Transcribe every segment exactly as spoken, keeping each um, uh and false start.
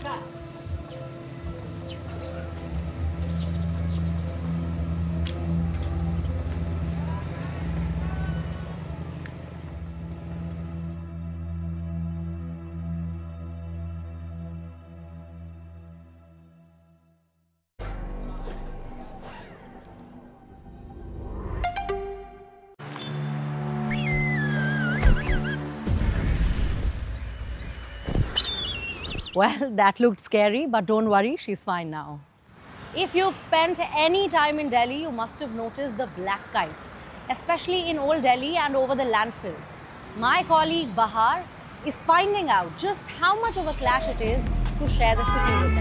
Well, that looked scary, but don't worry, she's fine now. If you've spent any time in Delhi, you must have noticed the black kites, especially in Old Delhi and over the landfills. My colleague Bahar is finding out just how much of a clash it is to share the city with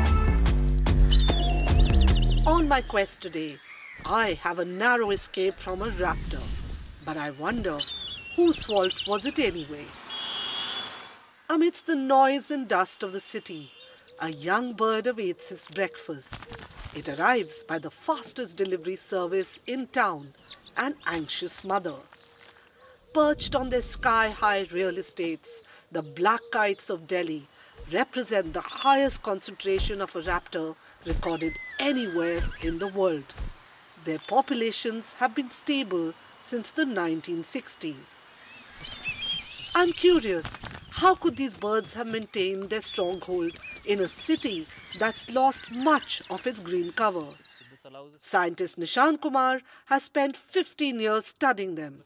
them. On my quest today, I have a narrow escape from a raptor. But I wonder, whose fault was it anyway? Amidst the noise and dust of the city, a young bird awaits its breakfast. It arrives by the fastest delivery service in town, an anxious mother. Perched on their sky-high real estates, the black kites of Delhi represent the highest concentration of a raptor recorded anywhere in the world. Their populations have been stable since the nineteen sixties. I'm curious, how could these birds have maintained their stronghold in a city that's lost much of its green cover? Scientist Nishant Kumar has spent fifteen years studying them.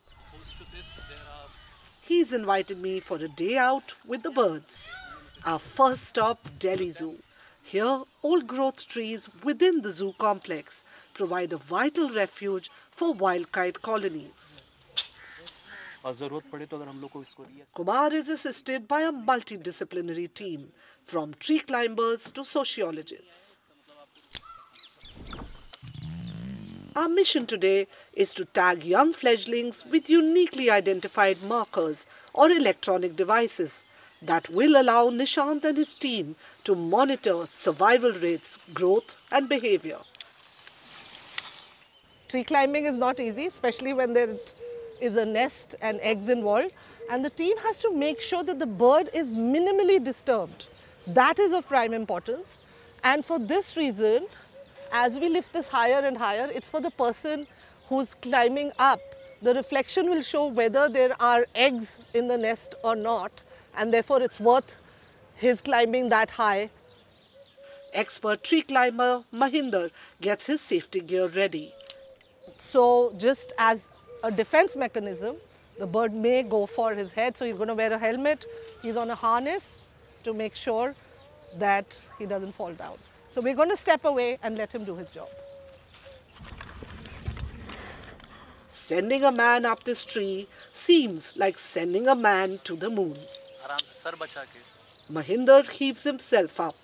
He's invited me for a day out with the birds. Our first stop, Delhi Zoo. Here, old-growth trees within the zoo complex provide a vital refuge for wild kite colonies. Kumar is assisted by a multidisciplinary team, from tree climbers to sociologists. Our mission today is to tag young fledglings with uniquely identified markers or electronic devices that will allow Nishant and his team to monitor survival rates, growth and behavior. Tree climbing is not easy, especially when there is a nest and eggs involved, and the team has to make sure that the bird is minimally disturbed. That is of prime importance, and for this reason, as we lift this higher and higher, it's for the person who's climbing up. The reflection will show whether there are eggs in the nest or not, and therefore it's worth his climbing that high. Expert tree climber Mahinder gets his safety gear ready. So just as a defense mechanism, the bird may go for his head, so he's going to wear a helmet, he's on a harness to make sure that he doesn't fall down. So we're going to step away and let him do his job. Sending a man up this tree seems like sending a man to the moon. Mahinder heaves himself up.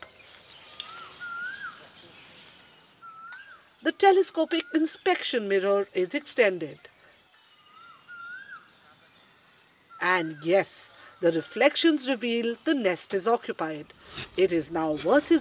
The telescopic inspection mirror is extended. And yes, the reflections reveal the nest is occupied. It is now worth his